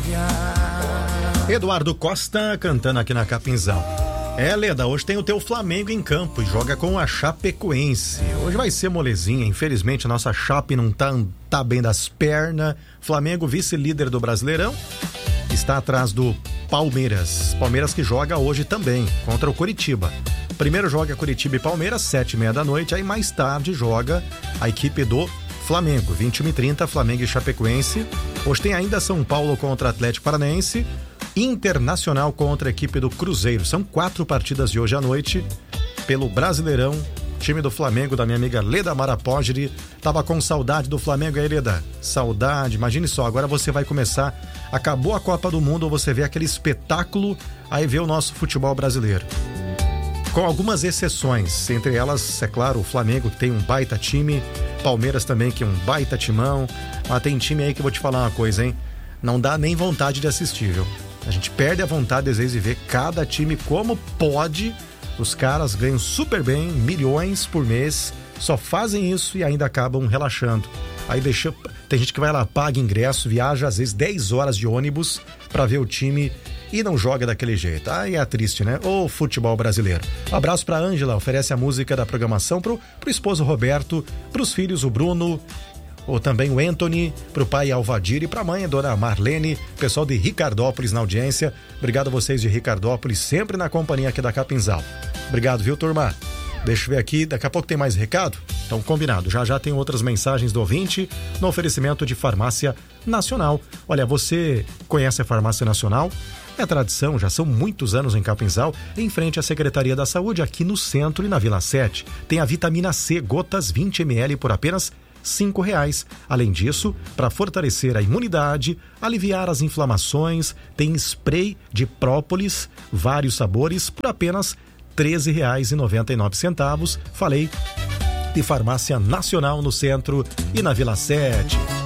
Eduardo Costa cantando aqui na Capinzal. Leda, hoje tem o teu Flamengo em campo e joga com a Chapecoense. Hoje vai ser molezinha, infelizmente a nossa Chape não tá bem das pernas. Flamengo, vice-líder do Brasileirão, está atrás do Palmeiras. Palmeiras que joga hoje também contra o Coritiba. Primeiro joga Coritiba e Palmeiras, 7h30 da noite, aí mais tarde joga a equipe do Flamengo, 21h30, Flamengo e Chapecoense. Hoje tem ainda São Paulo contra Atlético Paranaense, Internacional contra a equipe do Cruzeiro. São 4 partidas de hoje à noite pelo Brasileirão. Time do Flamengo, da minha amiga Leda Marapoggi. Tava com saudade do Flamengo aí, Leda? Saudade, imagine só, agora você vai começar, acabou a Copa do Mundo, você vê aquele espetáculo, aí vê o nosso futebol brasileiro. Com algumas exceções, entre elas, é claro, o Flamengo, que tem um baita time, Palmeiras também, que é um baita timão, mas tem time aí que eu vou te falar uma coisa, hein? Não dá nem vontade de assistir, viu? A gente perde a vontade, às vezes, de ver cada time como pode. Os caras ganham super bem, milhões por mês, só fazem isso e ainda acabam relaxando. Aí tem gente que vai lá, paga ingresso, viaja às vezes 10 horas de ônibus pra ver o time e não joga daquele jeito. Aí é triste, né? Ô, futebol brasileiro. Um abraço pra Ângela, oferece a música da programação pro esposo Roberto, pros filhos o Bruno, ou também o Anthony, pro pai Alvadir e pra mãe, a dona Marlene, pessoal de Ricardópolis na audiência. Obrigado a vocês de Ricardópolis, sempre na companhia aqui da Capinzal. Obrigado, viu, turma? Deixa eu ver aqui, daqui a pouco tem mais recado? Então, combinado, já tem outras mensagens do ouvinte no oferecimento de Farmácia Nacional. Olha, você conhece a Farmácia Nacional? É tradição, já são muitos anos em Capinzal, em frente à Secretaria da Saúde, aqui no centro e na Vila 7. Tem a vitamina C, gotas 20 ml por apenas R$5. Além disso, para fortalecer a imunidade, aliviar as inflamações, tem spray de própolis, vários sabores, por apenas R$13,99. Falei de Farmácia Nacional no centro e na Vila 7.